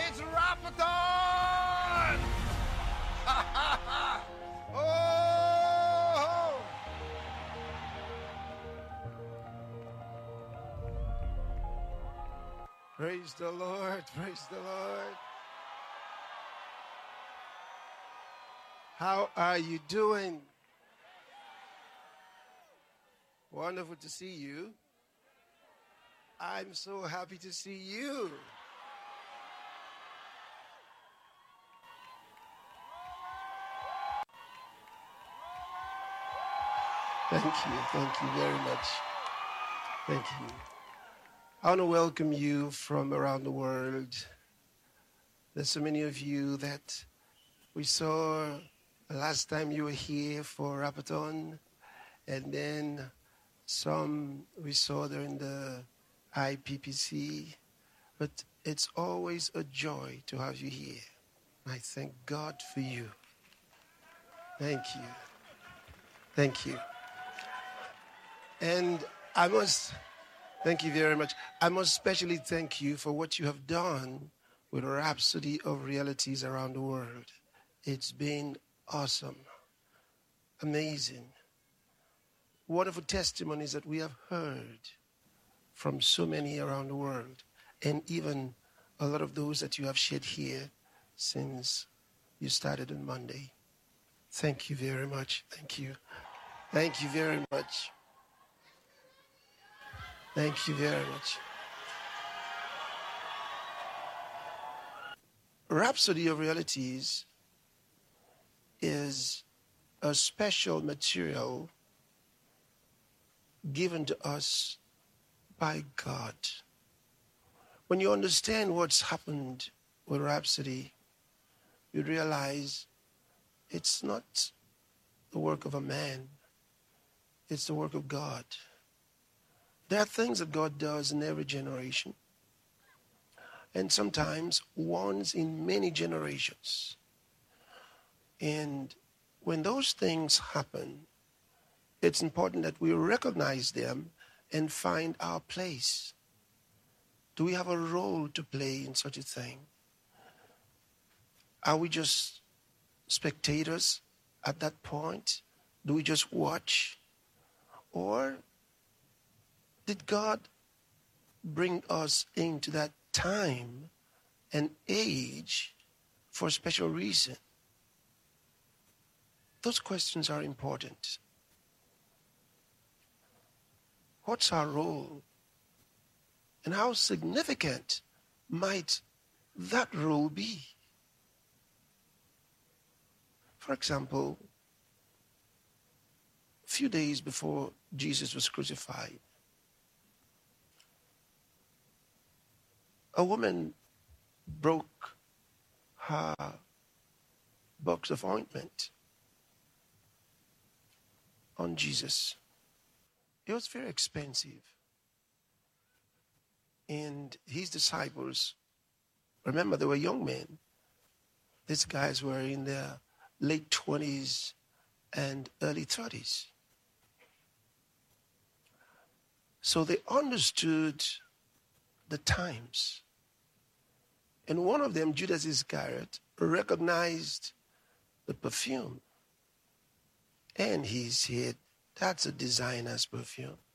It's Rapathon! Oh! Praise the Lord, praise the Lord. How are you doing? Wonderful to see you. I'm so happy to see you. Thank you very much. Thank you. I want to welcome you from around the world. There's so many of you that we saw last time you were here for Rapathon, and then some we saw during the IPPC. But it's always a joy to have you here. I thank God for you. Thank you. Thank you. And thank you very much. I must especially thank you for what you have done with Rhapsody of Realities around the world. It's been awesome, amazing, wonderful testimonies that we have heard from so many around the world, and even a lot of those that you have shared here since you started on Monday. Thank you very much. Thank you. Thank you very much. Thank you very much. Rhapsody of Realities is a special material given to us by God. When you understand what's happened with Rhapsody, you realize it's not the work of a man, it's the work of God. There are things that God does in every generation, and sometimes once in many generations. And when those things happen, it's important that we recognize them and find our place. Do we have a role to play in such a thing? Are we just spectators at that point? Do we just watch? Or did God bring us into that time and age for a special reason? Those questions are important. What's our role? And how significant might that role be? For example, a few days before Jesus was crucified, a woman broke her box of ointment on Jesus. It was very expensive. And his disciples, remember, they were young men. These guys were in their late 20s and early 30s. So they understood the times. And one of them, Judas Iscariot, recognized the perfume. And he said, that's a designer's perfume.